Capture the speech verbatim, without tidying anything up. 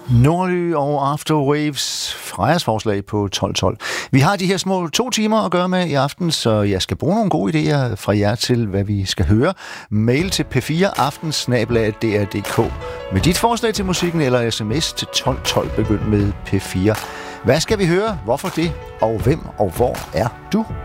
Nordly og Afterwaves, Frejas forslag på tolv tolv. Vi har de her små to timer at gøre med i aften, så jeg skal bruge nogle gode idéer fra jer til, hvad vi skal høre. Mail til p fire aften snabel-a d r punktum d k med dit forslag til musikken eller sms til tolv tolv, begynd med P fire. Hvad skal vi høre? Hvorfor det? Og hvem og hvor er du?